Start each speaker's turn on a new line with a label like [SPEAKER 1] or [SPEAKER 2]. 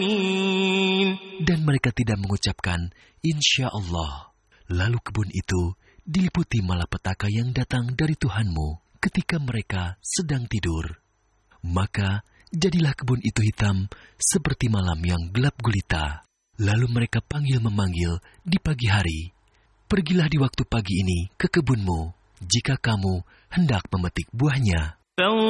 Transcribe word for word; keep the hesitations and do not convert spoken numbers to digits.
[SPEAKER 1] Dan mereka tidak mengucapkan insya Allah. Lalu kebun itu diliputi malapetaka yang datang dari Tuhanmu ketika mereka sedang tidur. Maka jadilah kebun itu hitam seperti malam yang gelap gulita. Lalu mereka panggil-memanggil di pagi hari. Pergilah di waktu pagi ini ke kebunmu, jika kamu hendak memetik buahnya.